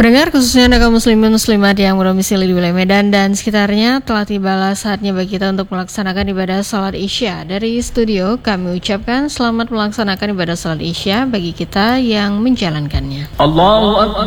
Pendengar, khususnya Anda kaum muslimin muslimat yang berdomisili di wilayah Medan dan sekitarnya, telah tibalah saatnya bagi kita untuk melaksanakan ibadah salat Isya. Dari studio kami ucapkan selamat melaksanakan ibadah salat Isya bagi kita yang menjalankannya. Allahu Akbar.